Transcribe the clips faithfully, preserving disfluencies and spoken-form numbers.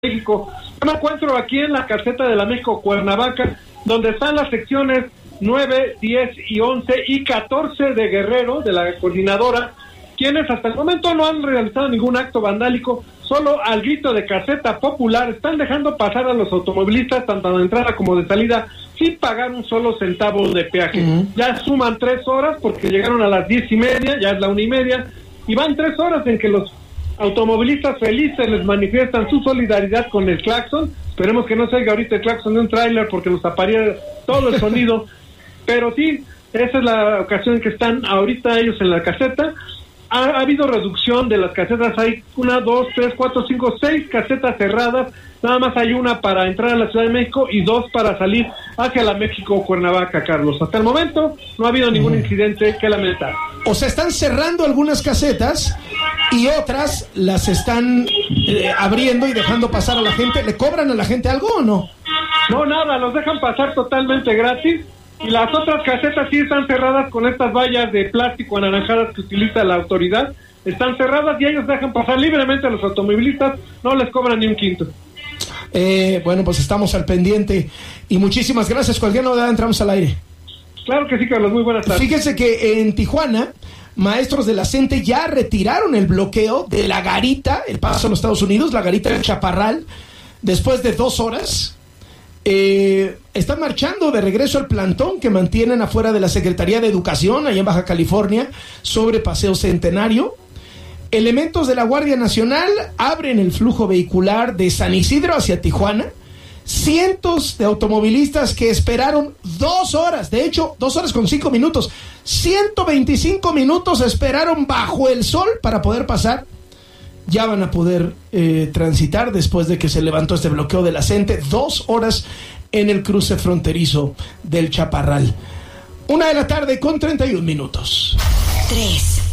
México. Yo me encuentro aquí en la caseta de la México Cuernavaca, donde están las secciones nueve, diez y once y catorce de Guerrero, de la coordinadora, quienes hasta el momento no han realizado ningún acto vandálico, solo al grito de caseta popular están dejando pasar a los automovilistas tanto de entrada como de salida sin pagar un solo centavo de peaje. Uh-huh. Ya suman tres horas porque llegaron a las diez y media, ya es la una y media, y van tres horas en que los automovilistas felices les manifiestan su solidaridad con el claxon. Esperemos que no se oiga ahorita el claxon de un tráiler porque nos taparía todo el sonido, pero sí, esa es la ocasión en que están ahorita ellos en la caseta. Ha, ha habido reducción de las casetas, hay una, dos, tres, cuatro, cinco, seis casetas cerradas, nada más hay una para entrar a la Ciudad de México y dos para salir hacia la México Cuernavaca, Carlos. Hasta el momento no ha habido ningún incidente que lamentar. O sea, están cerrando algunas casetas y otras las están eh, abriendo y dejando pasar a la gente. ¿Le cobran a la gente algo o no? No, nada, los dejan pasar totalmente gratis. Y las otras casetas sí están cerradas con estas vallas de plástico anaranjadas que utiliza la autoridad. Están cerradas y ellos dejan pasar libremente a los automovilistas, no les cobran ni un quinto. Eh, bueno, pues estamos al pendiente y muchísimas gracias. Cualquier novedad entramos al aire. Claro que sí, Carlos, muy buenas tardes. Fíjense que en Tijuana, maestros de la CENTE ya retiraron el bloqueo de la garita, el paso a los Estados Unidos, la garita del Chaparral, después de dos horas. Eh, están marchando de regreso al plantón que mantienen afuera de la Secretaría de Educación, allá en Baja California, sobre Paseo Centenario. Elementos de la Guardia Nacional abren el flujo vehicular de San Isidro hacia Tijuana. Cientos de automovilistas que esperaron dos horas, de hecho, dos horas con cinco minutos, ciento veinticinco minutos esperaron bajo el sol para poder pasar. Ya van a poder eh, transitar después de que se levantó este bloqueo de la CENTE. Dos horas en el cruce fronterizo del Chaparral. Una de la tarde con treinta y un minutos. Tres.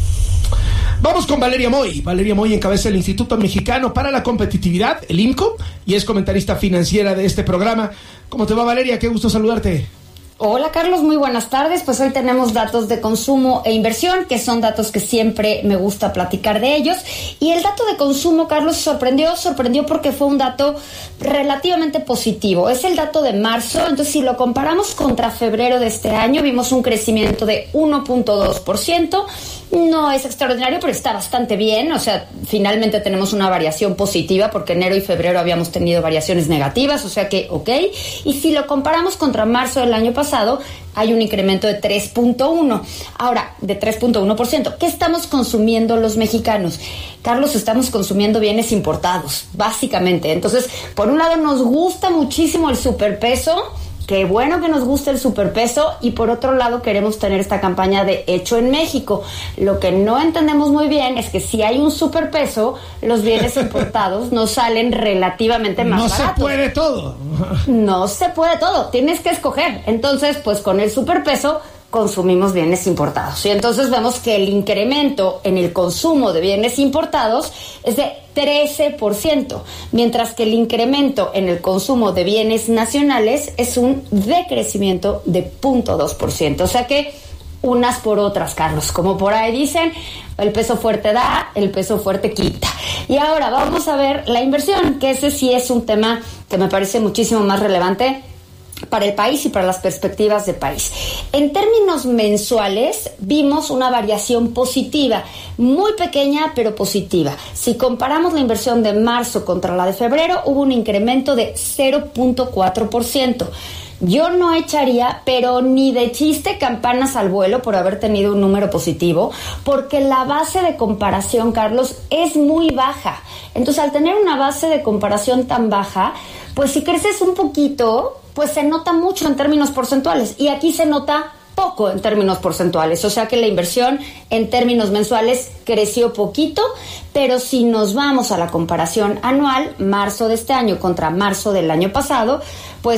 Vamos con Valeria Moy. Valeria Moy encabeza el Instituto Mexicano para la Competitividad, el IMCO, y es comentarista financiera de este programa. ¿Cómo te va, Valeria? Qué gusto saludarte. Hola Carlos, muy buenas tardes. Pues hoy tenemos datos de consumo e inversión, que son datos que siempre me gusta platicar de ellos. Y el dato de consumo, Carlos, sorprendió, sorprendió porque fue un dato relativamente positivo. Es el dato de marzo, entonces si lo comparamos contra febrero de este año, vimos un crecimiento de uno punto dos por ciento. No es extraordinario, pero está bastante bien. O sea, finalmente tenemos una variación positiva porque enero y febrero habíamos tenido variaciones negativas, o sea que ok. Y si lo comparamos contra marzo del año pasado, hay un incremento de tres punto uno. Ahora, de tres punto uno por ciento. ¿Qué estamos consumiendo los mexicanos? Carlos, estamos consumiendo bienes importados, básicamente. Entonces, por un lado nos gusta muchísimo el superpeso. Qué bueno que nos guste el superpeso, y por otro lado queremos tener esta campaña de hecho en México. Lo que no entendemos muy bien es que si hay un superpeso, los bienes importados nos salen relativamente más no baratos. No se puede todo. No se puede todo, tienes que escoger. Entonces, pues con el superpeso consumimos bienes importados. Y entonces vemos que el incremento en el consumo de bienes importados es de trece por ciento, mientras que el incremento en el consumo de bienes nacionales es un decrecimiento de cero punto dos por ciento. O sea que unas por otras, Carlos. Como por ahí dicen, el peso fuerte da, el peso fuerte quita. Y ahora vamos a ver la inversión, que ese sí es un tema que me parece muchísimo más relevante para el país y para las perspectivas de país. En términos mensuales, vimos una variación positiva, muy pequeña pero positiva. Si comparamos la inversión de marzo contra la de febrero, hubo un incremento de cero punto cuatro por ciento. Yo no echaría, pero ni de chiste, campanas al vuelo por haber tenido un número positivo, porque la base de comparación, Carlos, es muy baja. Entonces, al tener una base de comparación tan baja, pues si creces un poquito, pues se nota mucho en términos porcentuales, y aquí se nota poco en términos porcentuales, o sea que la inversión en términos mensuales creció poquito, pero si nos vamos a la comparación anual, marzo de este año contra marzo del año pasado, pues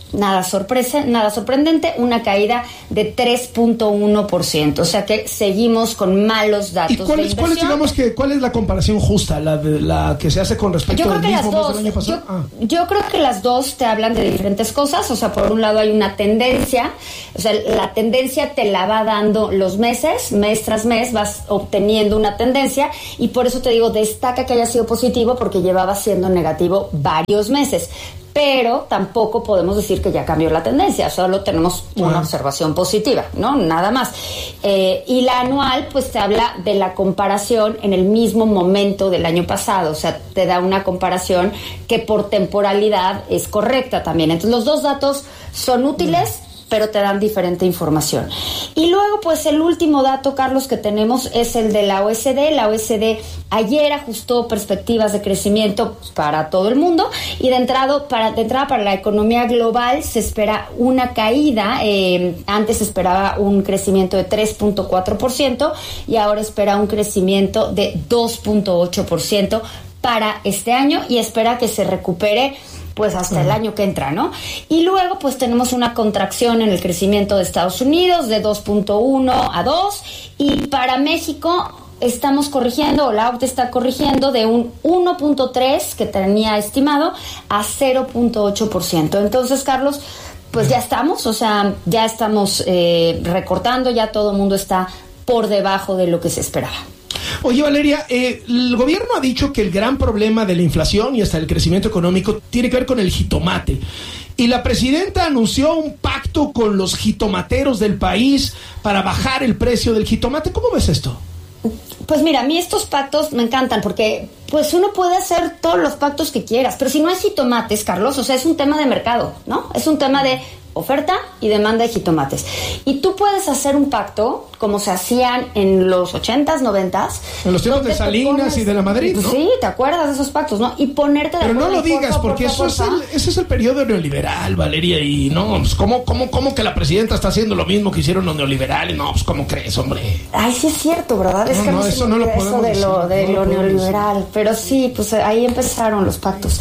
nada sorpresa, nada sorprendente, una caída de tres punto uno por ciento. O sea que seguimos con malos datos. ¿Y cuál es, de cuál es, digamos que, cuál es la comparación justa, la, de, la que se hace con respecto yo al creo que mismo las mes dos, del año pasado? Yo, Ah. yo creo que las dos te hablan de diferentes cosas. O sea, por un lado hay una tendencia, o sea, la tendencia te la va dando los meses, mes tras mes vas obteniendo una tendencia, y por eso te digo, destaca que haya sido positivo porque llevaba siendo negativo varios meses. Pero tampoco podemos decir que ya cambió la tendencia, solo tenemos una Ajá. observación positiva, ¿no? Nada más. Eh, y la anual, pues te habla de la comparación en el mismo momento del año pasado, o sea, te da una comparación que por temporalidad es correcta también. Entonces, los dos datos son útiles, pero te dan diferente información. Y luego, pues, el último dato, Carlos, que tenemos es el de la O E C D. La O E C D ayer ajustó perspectivas de crecimiento para todo el mundo, y de entrada para, de entrada para la economía global se espera una caída. Eh, antes se esperaba un crecimiento de tres punto cuatro por ciento y ahora espera un crecimiento de dos punto ocho por ciento para este año, y espera que se recupere pues hasta el año que entra, ¿no? Y luego pues tenemos una contracción en el crecimiento de Estados Unidos de dos punto uno a dos, y para México estamos corrigiendo, o la O C D E está corrigiendo de un uno punto tres que tenía estimado a cero punto ocho por ciento. Entonces, Carlos, pues ya estamos, o sea, ya estamos eh, recortando, ya todo el mundo está por debajo de lo que se esperaba. Oye, Valeria, eh, el gobierno ha dicho que el gran problema de la inflación y hasta el crecimiento económico tiene que ver con el jitomate. Y la presidenta anunció un pacto con los jitomateros del país para bajar el precio del jitomate. ¿Cómo ves esto? Pues mira, a mí estos pactos me encantan porque pues uno puede hacer todos los pactos que quieras, pero si no hay jitomates, Carlos, o sea, es un tema de mercado, ¿no? Es un tema de oferta y demanda de jitomates. Y tú puedes hacer un pacto como se hacían en los ochentas, noventas. En los tiempos de Salinas pones, y de la Madrid, ¿no? Sí, te acuerdas de esos pactos, ¿no? Y ponerte de Pero acuerdo. no lo digas, porfa, porque porfa, eso porfa. es el, ese es el periodo neoliberal, Valeria, y no, pues ¿cómo, cómo, cómo que la presidenta está haciendo lo mismo que hicieron los neoliberales? No, pues ¿cómo crees, hombre? Ay, sí es cierto, ¿verdad? Es no, que no, no eso no lo eso podemos de lo, decir, de no lo lo neoliberal, decir. pero sí, pues ahí empezaron los pactos.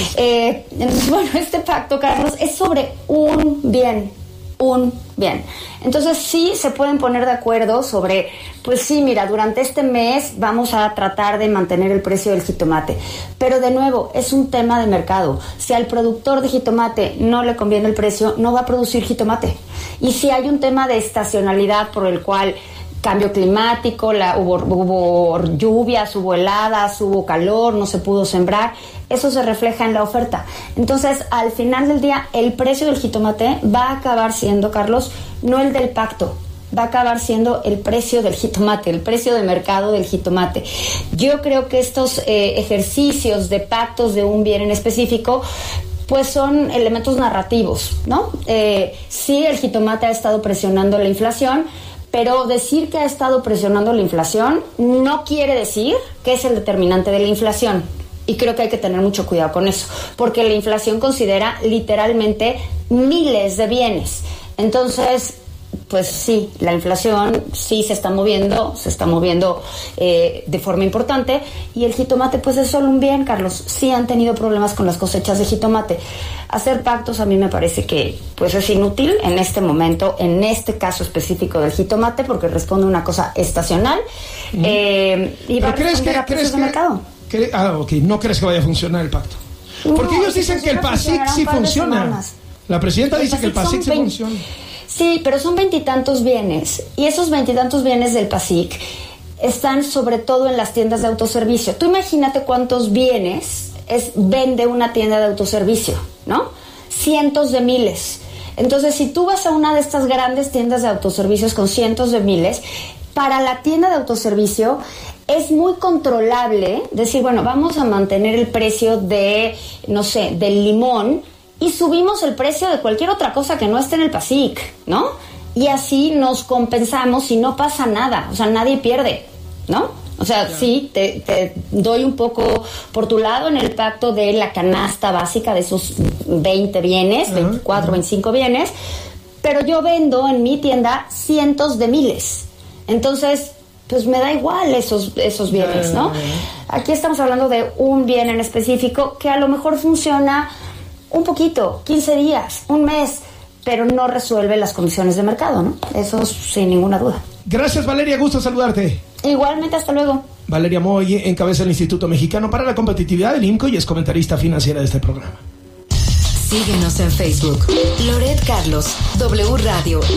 Eh, entonces, bueno, este pacto, Carlos, es sobre un bien, un bien. Entonces sí se pueden poner de acuerdo sobre, pues sí, mira, durante este mes vamos a tratar de mantener el precio del jitomate, pero de nuevo, es un tema de mercado. Si al productor de jitomate no le conviene el precio, no va a producir jitomate. Y si hay un tema de estacionalidad por el cual cambio climático, la, hubo, hubo lluvias, hubo heladas, hubo calor, no se pudo sembrar, eso se refleja en la oferta. Entonces, al final del día, el precio del jitomate va a acabar siendo, Carlos, no el del pacto, va a acabar siendo el precio del jitomate, el precio de mercado del jitomate. Yo creo que estos eh, ejercicios de pactos de un bien en específico pues son elementos narrativos, ¿no? Eh, sí, el jitomate ha estado presionando la inflación, pero decir que ha estado presionando la inflación no quiere decir que es el determinante de la inflación. Y creo que hay que tener mucho cuidado con eso, porque la inflación considera literalmente miles de bienes. Entonces, pues sí, la inflación sí se está moviendo, se está moviendo eh, de forma importante, y el jitomate pues es solo un bien, Carlos. Sí han tenido problemas con las cosechas de jitomate. Hacer pactos a mí me parece que pues es inútil en este momento, en este caso específico del jitomate, porque responde a una cosa estacional mm. eh, y va a responder a precios de mercado. ¿Cre- ah, ok, no crees que vaya a funcionar el pacto? Porque no, ellos dicen que el PASIC sí funciona. La presidenta el dice que el PASIC sí funciona. Sí, pero son veintitantos bienes, y esos veintitantos bienes del PASIC están sobre todo en las tiendas de autoservicio. Tú imagínate cuántos bienes es, vende una tienda de autoservicio, ¿no? Cientos de miles. Entonces, si tú vas a una de estas grandes tiendas de autoservicios con cientos de miles, para la tienda de autoservicio es muy controlable decir, bueno, vamos a mantener el precio de, no sé, del limón, y subimos el precio de cualquier otra cosa que no esté en el PASIC, ¿no? Y así nos compensamos y no pasa nada, o sea, nadie pierde, ¿no? O sea, claro. sí, te, te doy un poco por tu lado en el pacto de la canasta básica de esos veinte bienes, uh-huh, veinticuatro, uh-huh. veinticinco bienes, pero yo vendo en mi tienda cientos de miles. Entonces, pues me da igual esos, esos bienes, ¿no? Aquí estamos hablando de un bien en específico que a lo mejor funciona un poquito, quince días, un mes, pero no resuelve las condiciones de mercado, ¿no? Eso sin ninguna duda. Gracias, Valeria, gusto saludarte. Igualmente, hasta luego. Valeria Moy encabeza el Instituto Mexicano para la Competitividad del I M C O y es comentarista financiera de este programa. Síguenos en Facebook. Loret Carlos, W Radio